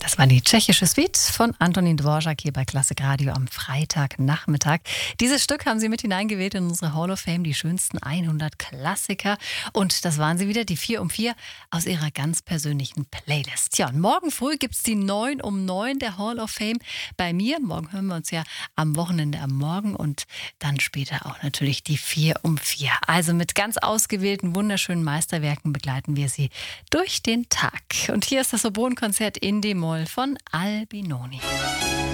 Das war die tschechische Suite von Antonín Dvořák hier bei Klassik Radio am Freitagnachmittag. Dieses Stück haben Sie mit hineingewählt in unsere Hall of Fame, die schönsten 100 Klassiker. Und das waren sie wieder, die 4 um 4 aus Ihrer ganz persönlichen Playlist. Ja, und morgen früh gibt es die 9 um 9 der Hall of Fame bei mir. Morgen hören wir uns ja am Wochenende am Morgen und dann später auch natürlich die 4 um 4. Also mit ganz ausgewählten, wunderschönen Meisterwerken begleiten wir Sie durch den Tag. Und hier ist das Oboenkonzert in D-Moll von Albinoni.